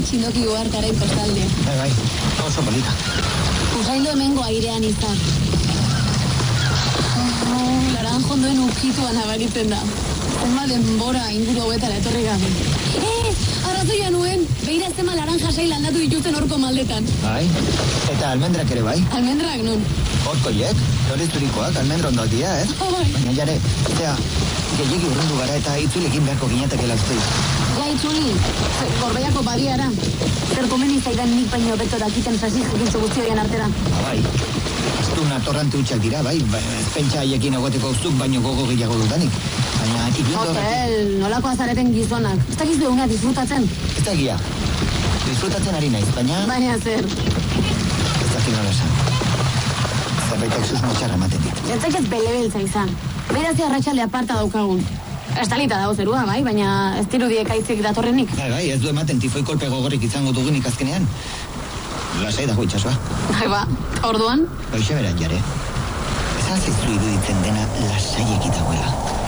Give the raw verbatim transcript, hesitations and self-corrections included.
txindoki uhartaren kostalde. Bai, bai, oso polita. Usaindu hemengo airean izan. Oh, laran jondoen ukituan abaritzen da. Zenba denbora inguru hauetara etorri gabe. Eh, arrazoia nuen, beira zema laranja sail aldatu dituzten horko maldetan. Bai, eta almendrak ere bai. Almendrak nun? Horkoiek, lorizturikoak, almendra ondoak dira, ez? Oh, bai. Baina jare, zea, gehiagi urrundu gara eta itzulekin beharko ginetakela uste. Ja, itzuli, Gorbeiako badiara. Zer komeni zaidan nik baino beto dakiten sasi jakintzu guztioien artera. Ba, bai, astuna torrante hutsak dira, bai, ba, ez pentsa haiekin egoteko zuk baino gogo gehiago dudanik. Baina, ikiendo... Hotel, nolako azareten gizonak. Ez dakizu eguna disfrutatzen? Ez da egia. Disfrutatzen ari naiz, baina... Baina zer. Ez dakit nola esan. Zerbaitek susmo txarra ematen dit. Ez dakit belebeltza izan. Beirazi arratsalde aparta daukagun. Estalita dago zerua, bai, baina ez dirudiek aitzik datorrenik. Bai, bai, ez du ematen tifoi kolpe gogorrik izango dugunik azkenean. Lasai dago itxasua. Bai, ba, orduan? Hoxe beran jare. Ez alzizu iruditzen dena lasaiek dagoela.